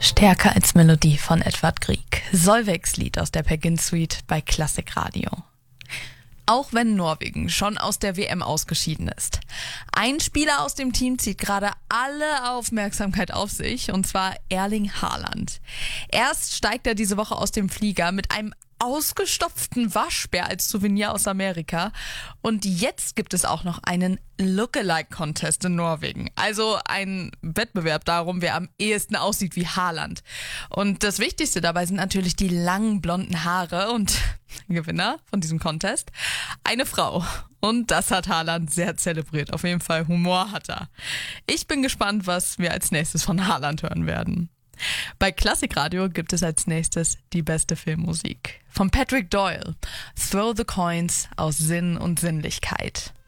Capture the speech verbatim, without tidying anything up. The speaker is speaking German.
Stärker als Melodie von Edvard Grieg. Solveigs Lied aus der Peer Gynt Suite bei Klassikradio. Auch wenn Norwegen schon aus der W M ausgeschieden ist. Ein Spieler aus dem Team zieht gerade alle Aufmerksamkeit auf sich, und zwar Erling Haaland. Erst steigt er diese Woche aus dem Flieger mit einem ausgestopften Waschbär als Souvenir aus Amerika. Und jetzt gibt es auch noch einen Lookalike-Contest in Norwegen. Also ein Wettbewerb darum, wer am ehesten aussieht wie Haaland. Und das Wichtigste dabei sind natürlich die langen blonden Haare, und Gewinner von diesem Contest, eine Frau. Und das hat Haaland sehr zelebriert. Auf jeden Fall Humor hat er. Ich bin gespannt, was wir als nächstes von Haaland hören werden. Bei Klassikradio gibt es als nächstes die beste Filmmusik. Von Patrick Doyle, Throw the Coins aus Sinn und Sinnlichkeit.